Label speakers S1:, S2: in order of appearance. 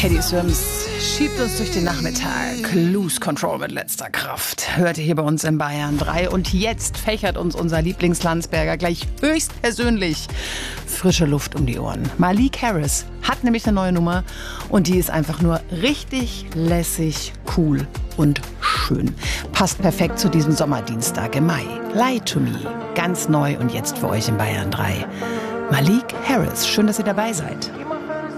S1: Caddy Sims schiebt uns durch den Nachmittag. Lose Control mit letzter Kraft. Hört ihr hier bei uns in Bayern 3. Und jetzt fächert uns unser Lieblingslandsberger gleich höchstpersönlich frische Luft um die Ohren. Malik Harris hat nämlich eine neue Nummer und die ist einfach nur richtig lässig, cool und schön. Passt perfekt zu diesem Sommerdienstag im Mai. Lie to Me. Ganz neu und jetzt für euch in Bayern 3. Malik Harris, schön, dass ihr dabei seid.